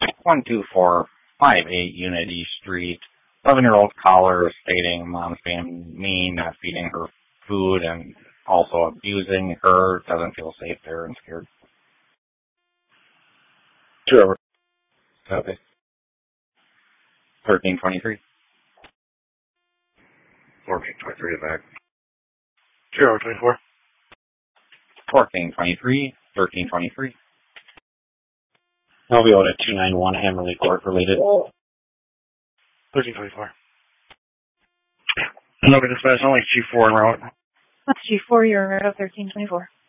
12458 Unity Street. 11-year-old caller stating mom's being mean, not feeding her food, and also abusing her. Doesn't feel safe there and scared. 2 over. Okay. 1323. 1423 back. 2 over 24. 1423. 1323. LVO at 291 Hammerley Court related. 1324. Nova dispatch, only G4 en route. That's G4, you're en route of 1324.